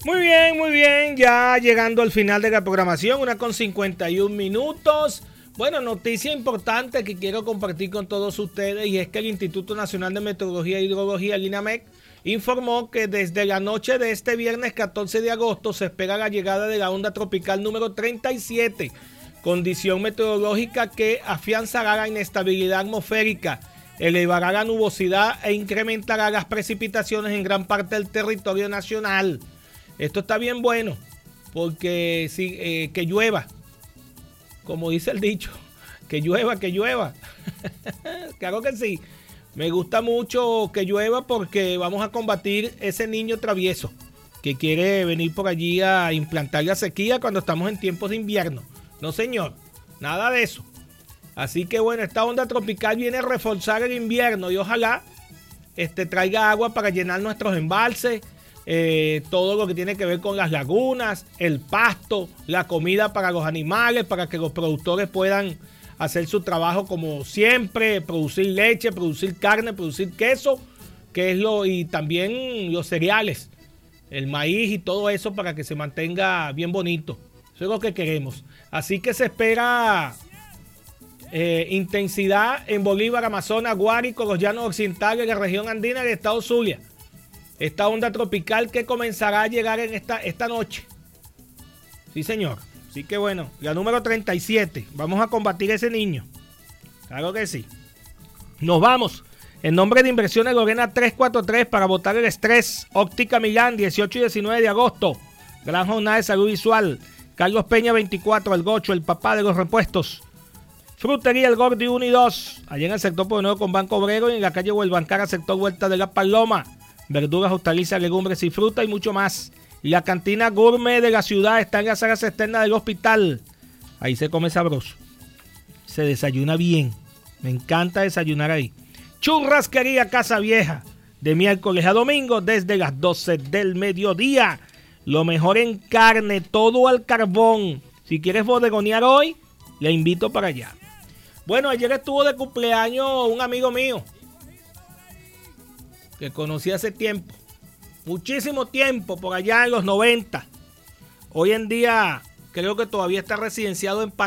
Muy bien, ya llegando al final de la programación, 1:51. Bueno, noticia importante que quiero compartir con todos ustedes y es que el Instituto Nacional de Meteorología e Hidrología, el INAMEC, informó que desde la noche de este viernes 14 de agosto se espera la llegada de la onda tropical número 37, condición meteorológica que afianzará la inestabilidad atmosférica, elevará la nubosidad e incrementará las precipitaciones en gran parte del territorio nacional. Esto está bien bueno, porque que llueva, como dice el dicho, que llueva. Claro que sí, me gusta mucho que llueva porque vamos a combatir ese niño travieso que quiere venir por allí a implantar la sequía cuando estamos en tiempos de invierno. No señor, nada de eso. Así que bueno, esta onda tropical viene a reforzar el invierno y ojalá traiga agua para llenar nuestros embalses. Todo lo que tiene que ver con las lagunas, el pasto, la comida para los animales, para que los productores puedan hacer su trabajo como siempre, producir leche, producir carne, producir queso, y también los cereales, el maíz y todo eso para que se mantenga bien bonito. Eso es lo que queremos. Así que se espera intensidad en Bolívar, Amazonas, Guárico, los llanos occidentales, la región andina y el estado Zulia. Esta onda tropical que comenzará a llegar en esta noche. Sí, señor. Así que bueno, la número 37. Vamos a combatir a ese niño. Claro que sí. Nos vamos. En nombre de Inversiones Lorena 343 para botar el estrés. Óptica Milán, 18 y 19 de agosto. Gran jornada de salud visual. Carlos Peña 24, el Gocho, el papá de los repuestos. Frutería El Gordi 1 y 2. Allá en el sector Nuevo con Banco Obrero y en la calle Huelbancara, sector Vuelta de la Paloma. Verduras, hortalizas, legumbres y fruta y mucho más. Y la cantina gourmet de la ciudad está en las salas externas del hospital. Ahí se come sabroso. Se desayuna bien. Me encanta desayunar ahí. Churrasquería Casa Vieja. De miércoles a domingo desde las 12 del mediodía. Lo mejor en carne, todo al carbón. Si quieres bodegonear hoy, le invito para allá. Bueno, ayer estuvo de cumpleaños un amigo mío que conocí hace tiempo, muchísimo tiempo, por allá en los 90. Hoy en día creo que todavía está residenciado en Panamá.